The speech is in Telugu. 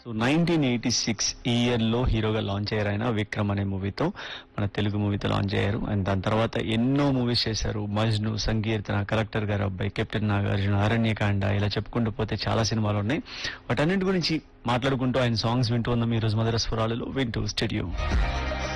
1986 ఈ ఇయర్ లో హీరోగా లాంచ్ అయ్యారు ఆయన విక్రమ్ అనే మూవీతో మన తెలుగు మూవీతో లాంచ్ అయ్యారు అండ్ దాని తర్వాత ఎన్నో మూవీస్ చేశారు మజ్ను సంకీర్తన కలెక్టర్ గారు అబ్బాయి కెప్టెన్ నాగార్జున అరణ్యకాండ ఇలా చెప్పుకుంటూ పోతే చాలా సినిమాలు ఉన్నాయి వాటన్నిటి గురించి మాట్లాడుకుంటూ ఆయన సాంగ్స్ వింటూ ఉన్నాం ఈ రోజు మధుర స్వరాలలో వింటూ స్టూడియో